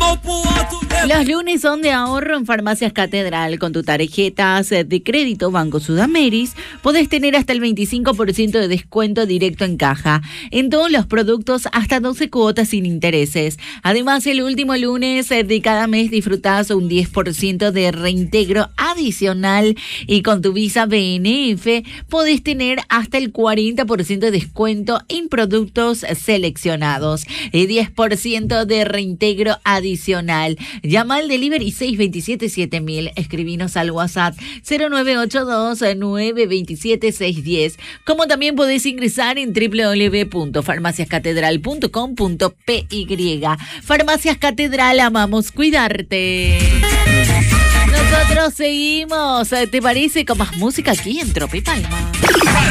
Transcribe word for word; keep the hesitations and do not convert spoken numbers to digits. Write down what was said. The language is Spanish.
Los lunes son de ahorro en Farmacias Catedral. Con tu tarjetas de crédito Banco Sudameris podés tener hasta el veinticinco por ciento de descuento directo en caja. En todos los productos hasta doce cuotas sin intereses. Además, el último lunes de cada mes disfrutás un diez por ciento de reintegro adicional y con tu Visa B N F podés tener hasta el cuarenta por ciento de descuento en productos seleccionados y diez por ciento de reintegro adicional. Llama al delivery seis dos siete siete mil. Escribinos al WhatsApp cero nueve ocho dos nueve dos siete seis uno cero. Como también podés ingresar en doble u doble u doble u punto farmacias catedral punto com punto p y. Farmacias Catedral, amamos cuidarte. Nosotros seguimos, ¿te parece? Con más música aquí en Tropi Palma.